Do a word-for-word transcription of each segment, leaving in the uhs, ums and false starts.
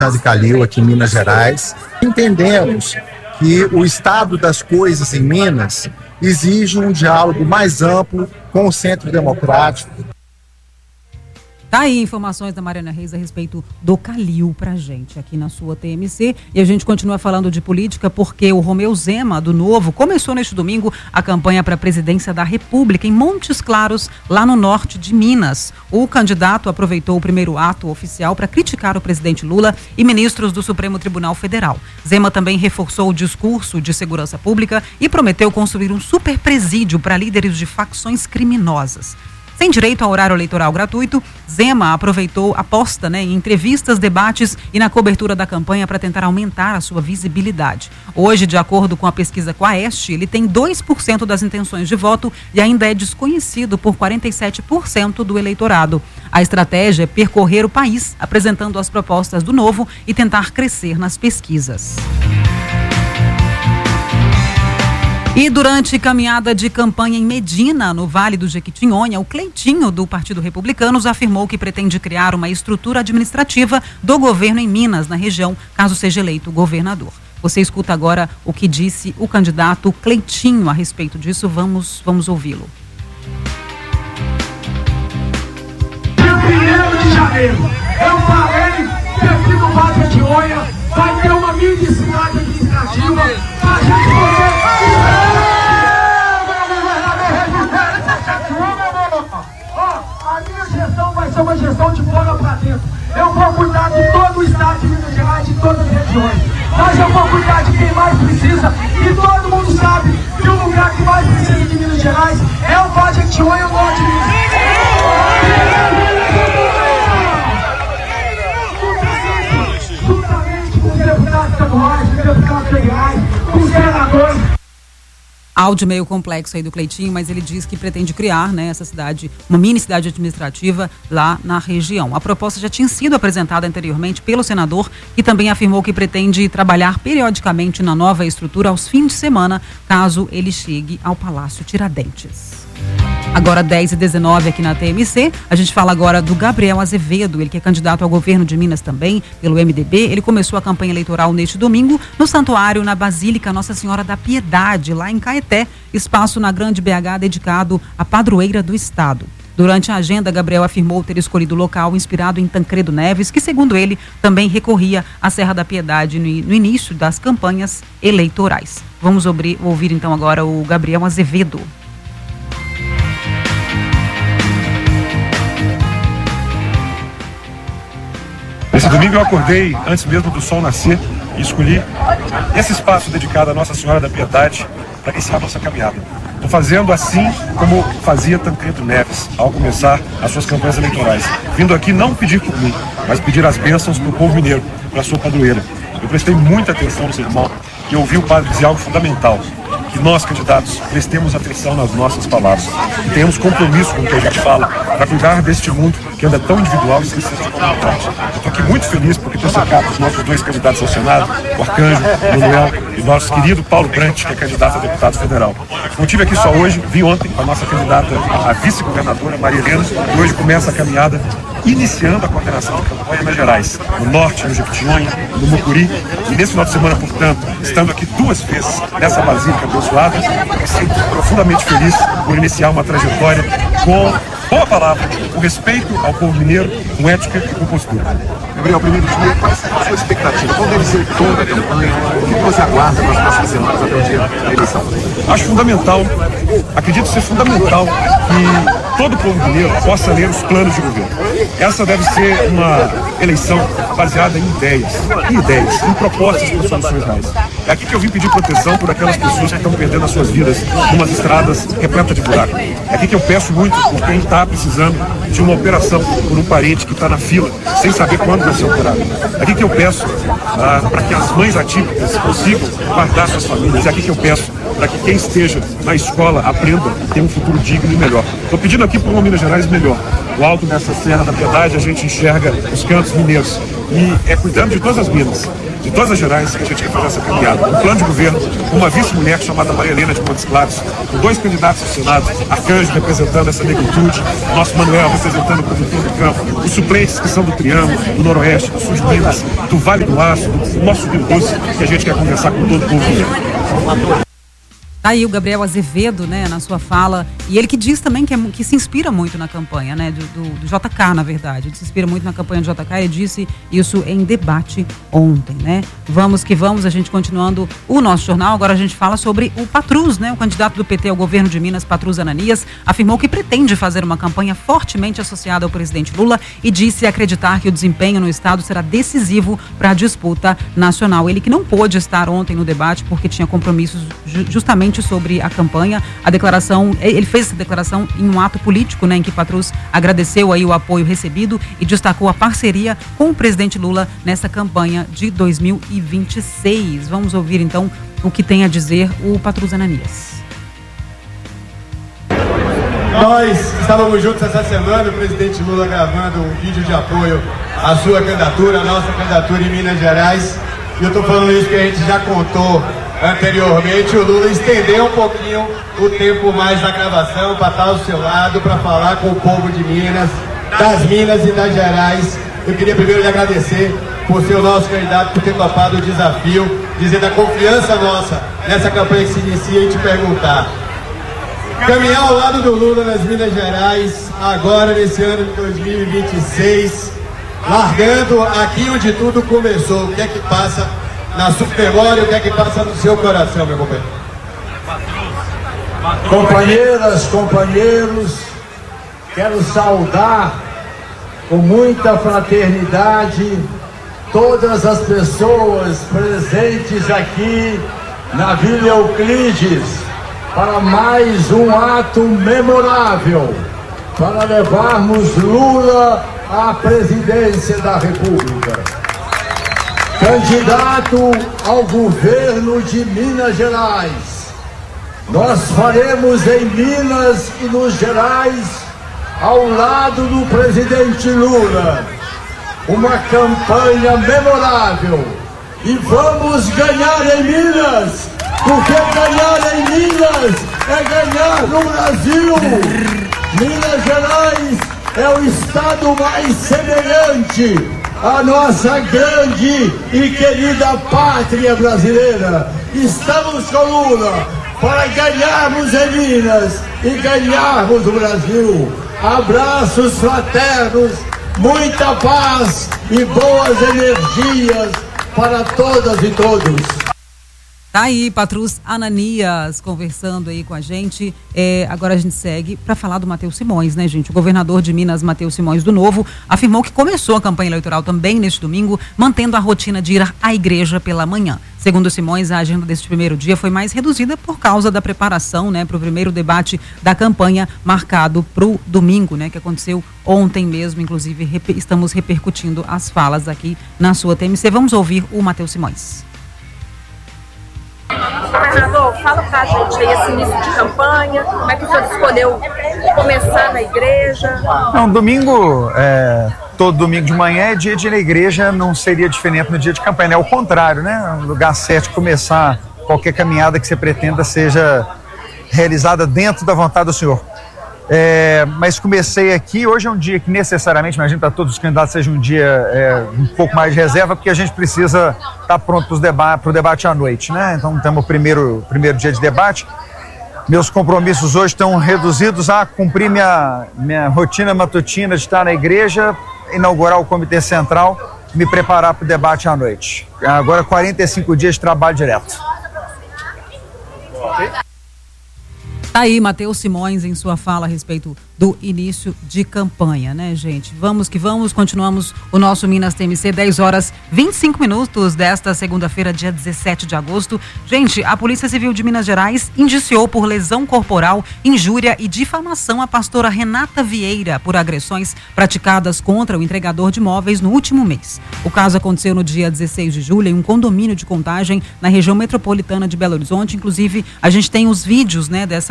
de Calil, aqui em Minas Gerais. Entendemos que o estado das coisas em Minas exige um diálogo mais amplo com o Centro Democrático. Tá aí informações da Mariana Reis a respeito do Calil pra gente aqui na sua T M C. E a gente continua falando de política porque o Romeu Zema, do Novo, começou neste domingo a campanha para a presidência da República em Montes Claros, lá no norte de Minas. O candidato aproveitou o primeiro ato oficial para criticar o presidente Lula e ministros do Supremo Tribunal Federal. Zema também reforçou o discurso de segurança pública e prometeu construir um super presídio para líderes de facções criminosas. Sem direito ao horário eleitoral gratuito, Zema aproveitou a posta né, em entrevistas, debates e na cobertura da campanha para tentar aumentar a sua visibilidade. Hoje, de acordo com a pesquisa Quaest, ele tem dois por cento das intenções de voto e ainda é desconhecido por quarenta e sete por cento do eleitorado. A estratégia é percorrer o país, apresentando as propostas do Novo e tentar crescer nas pesquisas. E durante caminhada de campanha em Medina, no Vale do Jequitinhonha, o Cleitinho, do Partido Republicano, afirmou que pretende criar uma estrutura administrativa do governo em Minas, na região, caso seja eleito governador. Você escuta agora o que disse o candidato Cleitinho a respeito disso. Vamos, vamos ouvi-lo. Dia primeiro de janeiro, eu falei que aqui no Vale do Jequitinhonha vai ter uma mini cidade administrativa para a gente poder... Vai ser uma gestão de fora para dentro. Eu vou cuidar de todo o estado de Minas Gerais, de todas as regiões. Mas eu vou cuidar de quem mais precisa. E todo mundo sabe que o lugar que mais precisa de Minas Gerais é o Vale do Jequitinhonha e o norte de Minas. Juntamente com os deputados estaduais, os deputados federais, os senadores. Áudio meio complexo aí do Cleitinho, mas ele diz que pretende criar né, essa cidade, uma mini cidade administrativa lá na região. A proposta já tinha sido apresentada anteriormente pelo senador, que também afirmou que pretende trabalhar periodicamente na nova estrutura aos fins de semana, caso ele chegue ao Palácio Tiradentes. Agora dez e dezenove aqui na T M C, a gente fala agora do Gabriel Azevedo, ele que é candidato ao governo de Minas também, pelo M D B. Ele começou a campanha eleitoral neste domingo no santuário na Basílica Nossa Senhora da Piedade, lá em Caeté, espaço na Grande B H dedicado à padroeira do estado. Durante a agenda, Gabriel afirmou ter escolhido o local inspirado em Tancredo Neves, que, segundo ele, também recorria à Serra da Piedade no, no início das campanhas eleitorais. Vamos ouvir, ouvir então agora o Gabriel Azevedo. Esse domingo eu acordei antes mesmo do sol nascer e escolhi esse espaço dedicado à Nossa Senhora da Piedade para iniciar a nossa caminhada. Estou fazendo assim como fazia Tancredo Neves ao começar as suas campanhas eleitorais. Vindo aqui não pedir por mim, mas pedir as bênçãos para o povo mineiro, para a sua padroeira. Eu prestei muita atenção no sermão e ouvi o padre dizer algo fundamental. Que nós, candidatos, prestemos atenção nas nossas palavras e tenhamos compromisso com o que a gente fala para cuidar deste mundo que anda tão individual e esquecido de comunidade. Eu estou aqui muito feliz porque estou cercado dos nossos dois candidatos ao Senado, o Arcanjo, o Manuel e o nosso querido Paulo Brant, que é candidato a deputado federal. Não estive aqui só hoje, vim ontem com a nossa candidata a vice-governadora, Maria Helena, e hoje começa a caminhada iniciando a coordenação de campanha em Minas Gerais, no norte, no Jequitinhonha, no Mucuri. E nesse final de semana, portanto, estando aqui duas vezes nessa basílica abençoada, me sinto profundamente feliz por iniciar uma trajetória com boa palavra, com respeito ao povo mineiro, com ética e com postura. Gabriel, primeiro dia, qual é a sua expectativa? Qual deve ser o tom da campanha? O que você aguarda nas próximas semanas até o dia da eleição? Acho fundamental, acredito ser fundamental que todo o povo mineiro possa ler os planos de governo. Essa deve ser uma eleição baseada em ideias, em ideias, em propostas para soluções reais. É aqui que eu vim pedir proteção por aquelas pessoas que estão perdendo as suas vidas em umas estradas repletas de buraco. É aqui que eu peço muito por quem está precisando de uma operação por um parente que está na fila, sem saber quando vai ser operado. É aqui que eu peço ah, para que as mães atípicas consigam guardar suas famílias. É aqui que eu peço para que quem esteja na escola aprenda a ter um futuro digno e melhor. Estou pedindo aqui por uma Minas Gerais melhor. O alto dessa Serra da Piedade a gente enxerga os cantos mineiros e é cuidando de todas as minas. de todas as gerais que a gente quer fazer essa caminhada. Um plano de governo, uma vice-mulher chamada Maria Helena de Montes Claros, com dois candidatos ao Senado, Arcanjo representando essa negritude, nosso Manuel representando o produtor do campo, os suplentes que são do Triângulo, do Noroeste, do Sul de Minas, do Vale do Aço, do nosso Rio Doce, que a gente quer conversar com todo o povo mineiro. Tá aí o Gabriel Azevedo, né, na sua fala, e ele que diz também que, é, que se inspira muito na campanha, né, do, do, do J K, na verdade, ele se inspira muito na campanha do J K, ele disse isso em debate ontem, né. Vamos que vamos, a gente continuando o nosso jornal, agora a gente fala sobre o Patrus, né, o candidato do P T ao governo de Minas, Patrus Ananias, afirmou que pretende fazer uma campanha fortemente associada ao presidente Lula e disse acreditar que o desempenho no estado será decisivo para a disputa nacional. Ele que não pôde estar ontem no debate porque tinha compromissos ju- justamente sobre a campanha, a declaração, ele fez essa declaração em um ato político, né, em que Patrus agradeceu aí o apoio recebido e destacou a parceria com o presidente Lula nessa campanha de dois mil e vinte e seis. Vamos ouvir então o que tem a dizer o Patrus Ananias. Nós estávamos juntos essa semana, o presidente Lula gravando um vídeo de apoio à sua candidatura, à nossa candidatura em Minas Gerais, e eu estou falando isso que a gente já contou anteriormente. O Lula estendeu um pouquinho o tempo mais da gravação para estar ao seu lado, para falar com o povo de Minas, das Minas e das Gerais. Eu queria primeiro lhe agradecer por ser o nosso candidato, por ter topado o desafio, dizer da confiança nossa nessa campanha que se inicia e te perguntar: caminhar ao lado do Lula nas Minas Gerais, agora nesse ano de dois mil e vinte e seis, largando aqui onde tudo começou, o que é que passa na sua memória, o que é que passa no seu coração, meu companheiro? Companheiras, companheiros, quero saudar com muita fraternidade todas as pessoas presentes aqui na Vila Euclides para mais um ato memorável para levarmos Lula à presidência da República. Candidato ao governo de Minas Gerais, nós faremos em Minas e nos Gerais, ao lado do presidente Lula, uma campanha memorável. E vamos ganhar em Minas, porque ganhar em Minas é ganhar no Brasil. Minas Gerais é o estado mais semelhante à nossa grande e querida pátria brasileira. Estamos com Lula para ganharmos em Minas e ganharmos o Brasil. Abraços fraternos, muita paz e boas energias para todas e todos. Tá aí, Patrus Ananias conversando aí com a gente. É, agora a gente segue para falar do Matheus Simões, né, gente? O governador de Minas, Matheus Simões do Novo, afirmou que começou a campanha eleitoral também neste domingo, mantendo a rotina de ir à igreja pela manhã. Segundo Simões, a agenda deste primeiro dia foi mais reduzida por causa da preparação, né, para o primeiro debate da campanha marcado para o domingo, né, que aconteceu ontem mesmo. Inclusive, rep- estamos repercutindo as falas aqui na sua T M C. Vamos ouvir o Matheus Simões. Governador, fala pra gente aí esse início de campanha, como é que o senhor escolheu começar na igreja? Não, domingo, é, todo domingo de manhã é dia de ir na igreja, não seria diferente no dia de campanha, é o contrário, né? O lugar certo de começar qualquer caminhada que você pretenda seja realizada dentro da vontade do Senhor. É, mas comecei aqui, hoje é um dia que necessariamente, imagino para todos os candidatos seja um dia é, um pouco mais de reserva, porque a gente precisa estar pronto para o deba- debate à noite, né? Então temos o primeiro, primeiro dia de debate. Meus compromissos hoje estão reduzidos a cumprir minha, minha rotina matutina de estar na igreja, inaugurar o Comitê Central, me preparar para o debate à noite. Agora quarenta e cinco dias de trabalho direto. Tá aí Matheus Simões em sua fala a respeito do início de campanha, né, gente? Vamos que vamos, continuamos o nosso Minas T M C, dez horas vinte e cinco minutos desta segunda-feira, dia dezessete de agosto. Gente, a Polícia Civil de Minas Gerais indiciou por lesão corporal, injúria e difamação a pastora Renata Vieira por agressões praticadas contra o entregador de imóveis no último mês. O caso aconteceu no dia dezesseis de julho em um condomínio de Contagem na região metropolitana de Belo Horizonte. Inclusive, a gente tem os vídeos, né, dessa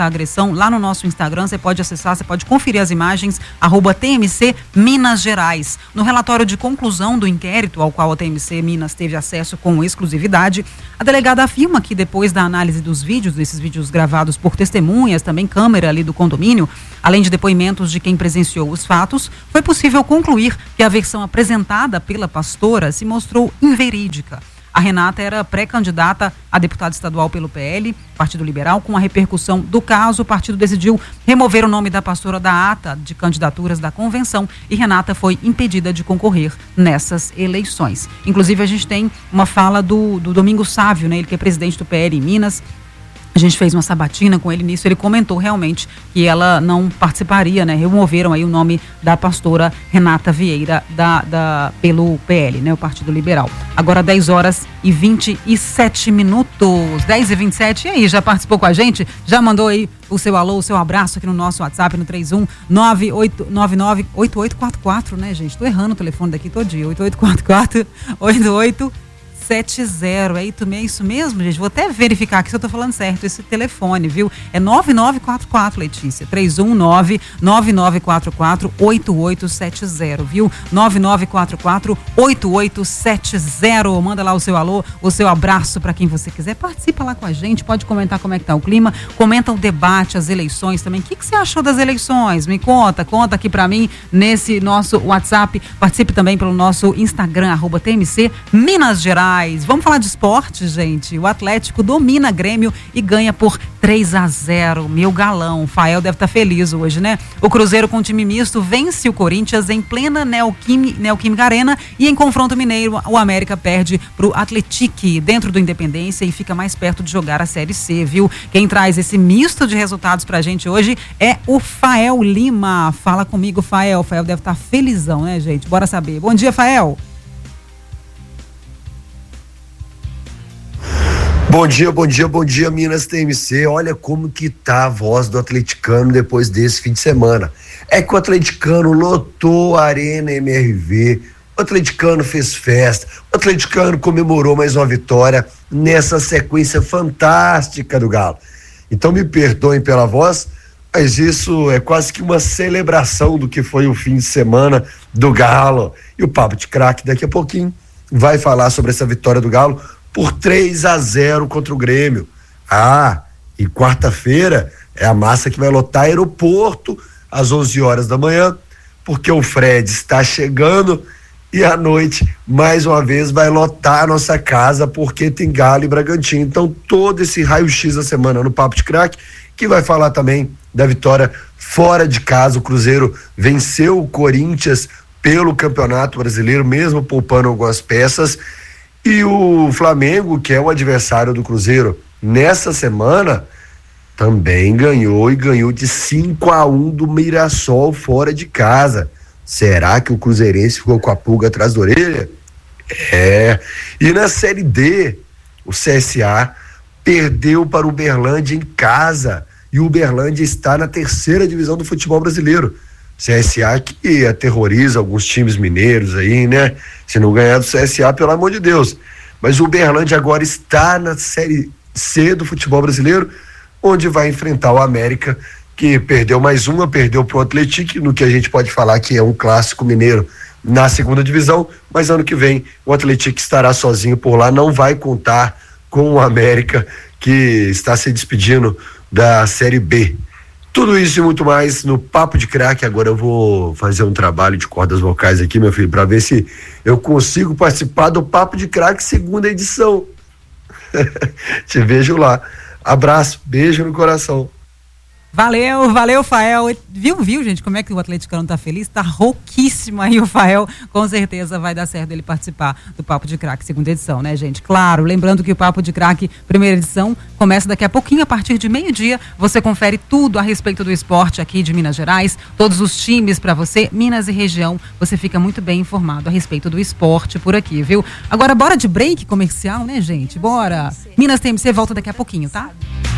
agressão, lá no nosso Instagram, você pode acessar, você pode conferir as imagens, arroba T M C Minas Gerais. No relatório de conclusão do inquérito, ao qual a T M C Minas teve acesso com exclusividade, a delegada afirma que depois da análise dos vídeos, desses vídeos gravados por testemunhas, também câmera ali do condomínio, além de depoimentos de quem presenciou os fatos, foi possível concluir que a versão apresentada pela pastora se mostrou inverídica. A Renata era pré-candidata a deputada estadual pelo P L, Partido Liberal. Com a repercussão do caso, o partido decidiu remover o nome da pastora da ata de candidaturas da convenção e Renata foi impedida de concorrer nessas eleições. Inclusive, a gente tem uma fala do, do Domingos Sávio, né, ele que é presidente do P L em Minas. A gente fez uma sabatina com ele nisso, ele comentou realmente que ela não participaria, né? Removeram aí o nome da pastora Renata Vieira da, da, pelo P L, né? O Partido Liberal. Agora dez horas e vinte e sete minutos, dez e vinte e sete, e aí, já participou com a gente? Já mandou aí o seu alô, o seu abraço aqui no nosso WhatsApp, no três um nove oito nove nove oito oito quatro quatro, né, gente? Tô errando o telefone daqui todo dia, oito oito quatro quatro oito oito sete zero, é isso mesmo, gente? Vou até verificar aqui se eu tô falando certo esse telefone, viu? É nove nove quatro quatro, Letícia, três um nove nove nove quatro quatro oito oito sete zero, viu? nove nove quatro quatro oito oito sete zero. Manda lá o seu alô, o seu abraço para quem você quiser. Participa lá com a gente, pode comentar como é que tá o clima, comenta o debate, as eleições também. O que que você achou das eleições? Me conta, conta aqui para mim nesse nosso WhatsApp. Participe também pelo nosso Instagram, arroba T M C Minas Gerais. Vamos falar de esporte, gente. O Atlético domina Grêmio e ganha por três a zero. Meu galão. O Fael deve estar feliz hoje, né? O Cruzeiro, com time misto, vence o Corinthians em plena Neoquímica Neoquímica Arena, e em confronto mineiro, o América perde pro Atlético dentro do Independência e fica mais perto de jogar a Série C, viu? Quem traz esse misto de resultados pra gente hoje é o Fael Lima. Fala comigo, Fael. O Fael deve estar felizão, né, gente? Bora saber. Bom dia, Fael. Bom dia, bom dia, bom dia, Minas T M C. Olha como que tá a voz do atleticano depois desse fim de semana. É que o atleticano lotou a Arena M R V, o atleticano fez festa, o atleticano comemorou mais uma vitória nessa sequência fantástica do Galo. Então me perdoem pela voz, mas isso é quase que uma celebração do que foi o fim de semana do Galo. E o Papo de Craque daqui a pouquinho vai falar sobre essa vitória do Galo por três a zero contra o Grêmio. Ah, e quarta-feira é a massa que vai lotar aeroporto às onze horas da manhã, porque o Fred está chegando e à noite, mais uma vez, vai lotar a nossa casa, porque tem Galo e Bragantino. Então, todo esse raio-x da semana no Papo de Craque, que vai falar também da vitória fora de casa. O Cruzeiro venceu o Corinthians pelo Campeonato Brasileiro, mesmo poupando algumas peças. E o Flamengo, que é o adversário do Cruzeiro nessa semana, também ganhou, e ganhou de cinco a um do Mirassol fora de casa. Será que o cruzeirense ficou com a pulga atrás da orelha? É. E na Série D, o C S A perdeu para o Uberlândia em casa, e o Uberlândia está na terceira divisão do futebol brasileiro. C S A que aterroriza alguns times mineiros aí, né? Se não ganhar do C S A, pelo amor de Deus. Mas o Uberlândia agora está na Série C do futebol brasileiro, onde vai enfrentar o América, que perdeu mais uma, perdeu para o Atlético, no que a gente pode falar que é um clássico mineiro na segunda divisão, mas ano que vem o Atlético estará sozinho por lá, não vai contar com o América, que está se despedindo da Série B. Tudo isso e muito mais no Papo de Craque. Agora eu vou fazer um trabalho de cordas vocais aqui, meu filho, para ver se eu consigo participar do Papo de Craque segunda edição. Te vejo lá. Abraço, beijo no coração. Valeu, valeu, Fael. Viu, viu, gente, como é que o atleticano tá feliz? Tá rouquíssimo aí o Fael. Com certeza vai dar certo ele participar do Papo de Craque, segunda edição, né, gente? Claro, lembrando que o Papo de Craque, primeira edição, começa daqui a pouquinho, a partir de meio-dia. Você confere tudo a respeito do esporte aqui de Minas Gerais, todos os times para você, Minas e região. Você fica muito bem informado a respeito do esporte por aqui, viu? Agora, bora de break comercial, né, gente? Bora! Minas T M C volta daqui a pouquinho, tá?